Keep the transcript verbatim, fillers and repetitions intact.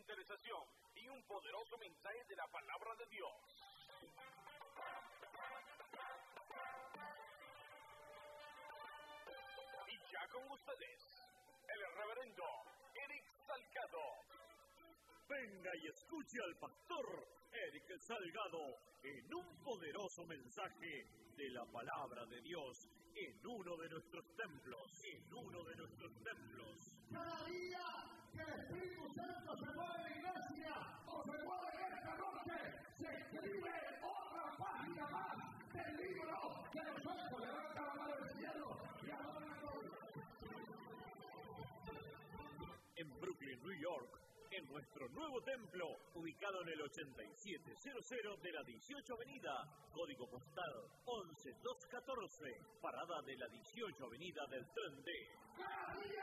evangelización y un poderoso mensaje de la palabra de Dios. Y ya con ustedes, el reverendo Eric Salgado. Venga y escuche al pastor Eric Salgado en un poderoso mensaje de la palabra de Dios en uno de nuestros templos, en uno de nuestros templos. Cada día que el Espíritu Santo se mueve en la iglesia o se mueve en esta noche, se escribe otra página más del libro de los ojos. Levanta la mano del cielo y adora a Dios. En Brooklyn, New York, en nuestro nuevo templo, ubicado en el ochenta y siete cero cero de la dieciocho Avenida, código postal once mil doscientos catorce, parada de la dieciocho Avenida del Tren D.